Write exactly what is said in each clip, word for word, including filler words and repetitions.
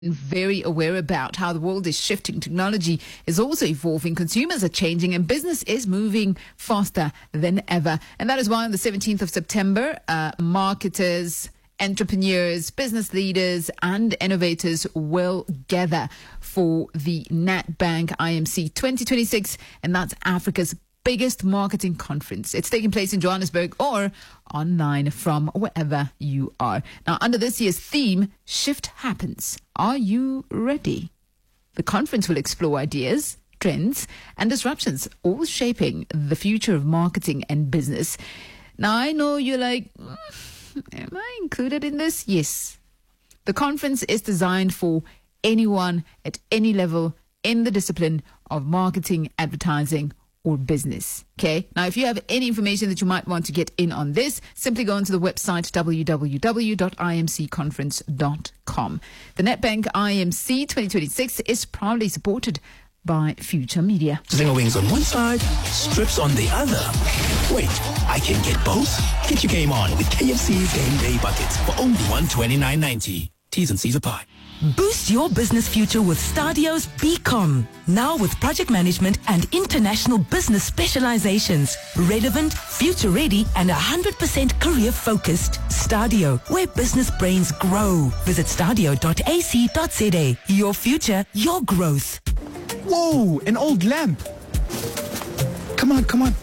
very aware about how the world is shifting. Technology is also evolving. Consumers are changing and business is moving faster than ever. And that is why on the seventeenth of September, uh, marketers, entrepreneurs, business leaders and innovators will gather for the Nedbank I M C twenty twenty-six. And that's Africa's biggest marketing conference. It's taking place in Johannesburg or online from wherever you are. Now, under this year's theme, Shift Happens. Are you ready? The conference will explore ideas, trends, and disruptions, all shaping the future of marketing and business. Now, I know you're like, mm, am I included in this? Yes. The conference is designed for anyone at any level in the discipline of marketing, advertising, or business. Okay. Now, if you have any information that you might want to get in on this, simply go onto the website w w w dot i m c conference dot com. The Nedbank I M C twenty twenty-six is proudly supported by Future Media. Zinger wings on one side, strips on the other. Wait, I can get both? Get your game on with K F C's Game Day Buckets for only one twenty-nine ninety. T's and C's apply. Boost your business future with Stadio's B Com. Now with project management and international business specializations. Relevant, future-ready, and one hundred percent career-focused. Stadio, where business brains grow. Visit stadio dot a c dot z a. Your future, your growth. Whoa, an old lamp. Come on, come on.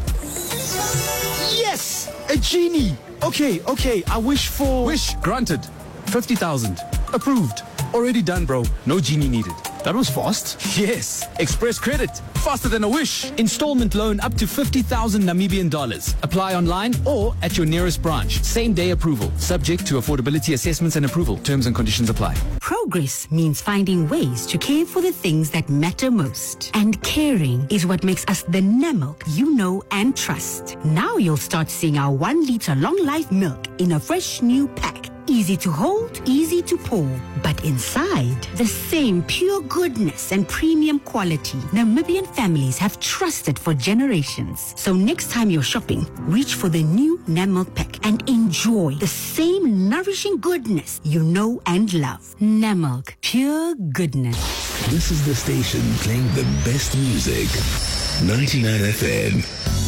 Yes, a genie. Okay, okay, I wish for... Wish granted. fifty thousand. Approved. Already done, bro. No genie needed. That was fast. Yes. Express credit. Faster than a wish. Installment loan up to fifty thousand Namibian dollars. Apply online or at your nearest branch. Same day approval. Subject to affordability assessments and approval. Terms and conditions apply. Progress means finding ways to care for the things that matter most. And caring is what makes us the Nemilk you know and trust. Now you'll start seeing our one liter long life milk in a fresh new pack. Easy to hold, easy to pour. But inside, the same pure goodness and premium quality Namibian families have trusted for generations. So next time you're shopping, reach for the new Nemilk pack and enjoy the same nourishing goodness you know and love. Nemilk, pure goodness. This is the station playing the best music. ninety-nine F M.